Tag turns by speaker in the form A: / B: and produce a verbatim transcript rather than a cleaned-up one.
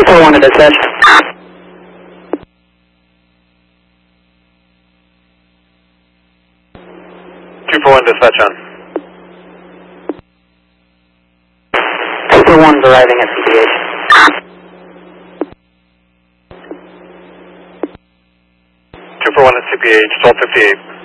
A: four one to dispatch.
B: two four one dispatch on.
A: two four one is arriving at C P H.
B: two four one at C P H, twelve fifty-eight.